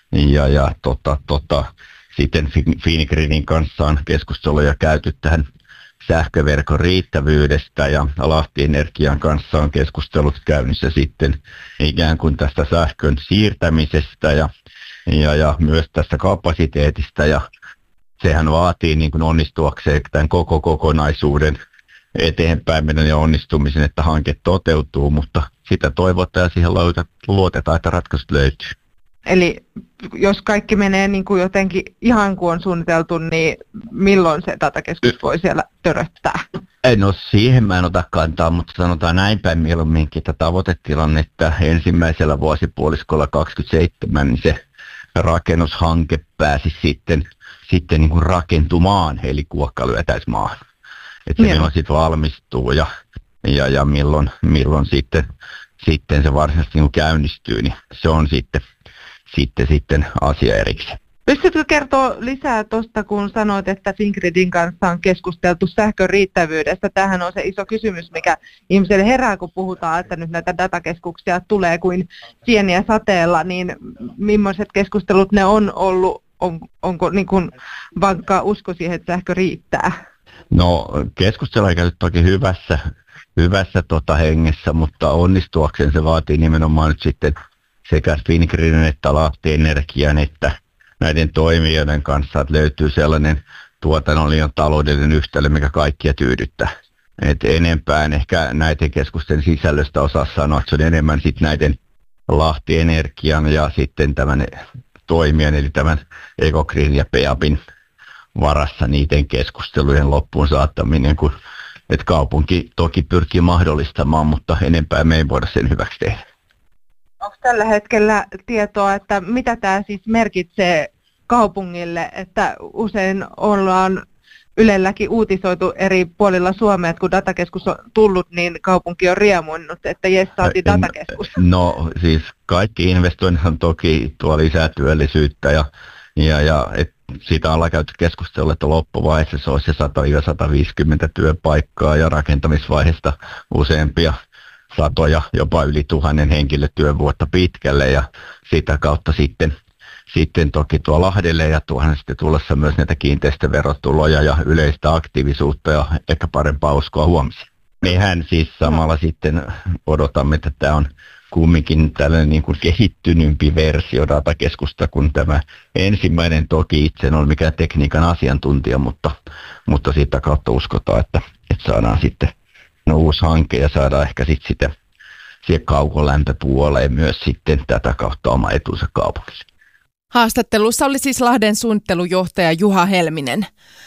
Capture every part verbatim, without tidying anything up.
Ja, ja tota, tota, sitten Fingridin kanssa on keskusteluja käyty tähän sähköverkon riittävyydestä ja Lahti Energian kanssa on keskustelut käynnissä sitten ikään kuin tästä sähkön siirtämisestä ja, ja, ja myös tästä kapasiteetista ja sehän vaatii niin kuin onnistuakseen tämän koko kokonaisuuden eteenpäin meidän ja onnistumisen, että hanke toteutuu, mutta sitä toivotaan ja siihen luotetaan, että ratkaisut löytyy. Eli jos kaikki menee niin kuin jotenkin ihan kuin on suunniteltu, niin milloin se datakeskus voi siellä töröttää? No siihen mä en ota kantaa, mutta sanotaan näin päin mieluumminkin, että tavoitetilanne, että ensimmäisellä vuosipuoliskolla kaksikymmentäseitsemän niin se rakennushanke pääsi sitten, sitten niin kuin rakentumaan, eli kuokka lyötäisi maahan. Että se milloin sitten valmistuu ja, ja, ja milloin, milloin sitten, sitten se varsinaisesti niin käynnistyy, niin se on sitten, sitten, sitten asia erikseen. Pystytkö kertoa lisää tuosta, kun sanoit, että Fingridin kanssa on keskusteltu sähkön riittävyydestä? Tämähän on se iso kysymys, mikä ihmiselle herää, kun puhutaan, että nyt näitä datakeskuksia tulee kuin sieniä sateella, niin millaiset keskustelut ne on ollut? On, onko niin kuin vankka usko siihen, että sähkö riittää? No keskustelua ei käyty toki hyvässä, hyvässä tota hengessä, mutta onnistuakseen se vaatii nimenomaan nyt sitten sekä Fingridin että Lahti Energian että näiden toimijoiden kanssa, että löytyy sellainen tuotannollinen taloudellinen yhtälö, mikä kaikkia tyydyttää. Et enempää en ehkä näiden keskusten sisällöstä osaa sanoa, että se on enemmän sitten näiden Lahti Energian ja sitten tämän toimijan, eli tämän Ecogreen ja Peabin varassa niiden keskustelujen loppuun saattaminen, kun että kaupunki toki pyrkii mahdollistamaan, mutta enempää me ei voida sen hyväksi tehdä. Onko tällä hetkellä tietoa, että mitä tämä siis merkitsee kaupungille, että usein ollaan Ylelläkin uutisoitu eri puolilla Suomea, että kun datakeskus on tullut, niin kaupunki on riemunnut, että jes, saatiin datakeskus. No siis kaikki investoinnithan toki tuo lisää työllisyyttä ja, ja, ja et siitä ollaan käyty keskustelua, että loppuvaiheessa se olisi se sata sata viisikymmentä työpaikkaa ja rakentamisvaiheesta useampia satoja, jopa yli tuhannen henkilötyövuotta pitkälle ja sitä kautta sitten, sitten toki tuo Lahdelle ja tuohan sitten tulossa myös näitä kiinteistöverotuloja ja yleistä aktiivisuutta ja ehkä parempaa uskoa huomiseen. Mehän siis samalla sitten odotamme, että tämä on kumminkin tällainen niin kuin kehittynympi versio datakeskusta kuin tämä ensimmäinen. Toki itse en ole mikään tekniikan asiantuntija, mutta, mutta siitä kautta uskotaan, että, että saadaan sitten no, uusi hanke ja saadaan ehkä sitten sitä siihen kaukolämpöpuoleen myös sitten tätä kautta oma etunsa kaupungille. Haastattelussa oli siis Lahden suunnittelujohtaja Juha Helminen.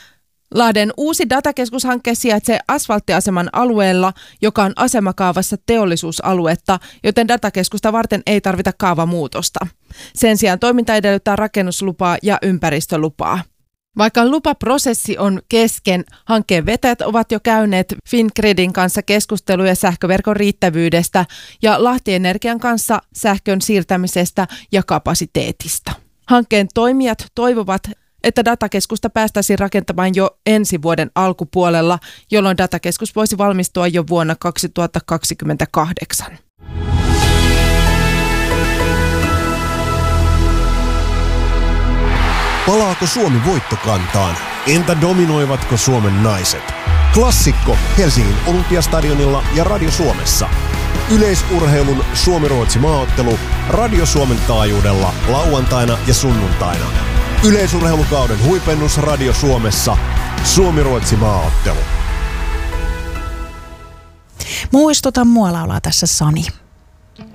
Lahden uusi datakeskushanke sijaitsee asfalttiaseman alueella, joka on asemakaavassa teollisuusaluetta, joten datakeskusta varten ei tarvita kaavamuutosta. Sen sijaan toiminta edellyttää rakennuslupaa ja ympäristölupaa. Vaikka lupaprosessi on kesken, hankkeen vetäjät ovat jo käyneet Fingridin kanssa keskusteluja sähköverkon riittävyydestä ja Lahti Energian kanssa sähkön siirtämisestä ja kapasiteetista. Hankkeen toimijat toivovat, että datakeskusta päästäisiin rakentamaan jo ensi vuoden alkupuolella, jolloin datakeskus voisi valmistua jo vuonna kaksituhattakaksikymmentäkahdeksan. Palaako Suomi voittokantaan? Entä dominoivatko Suomen naiset? Klassikko Helsingin Olympiastadionilla ja Radio Suomessa. Yleisurheilun Suomi-Ruotsi maaottelu Radio Suomen taajuudella lauantaina ja sunnuntaina. Yleisurheilukauden huipennus Radio Suomessa. Suomi-Ruotsi maaottelu. Muistutan mua laulaa tässä Sani.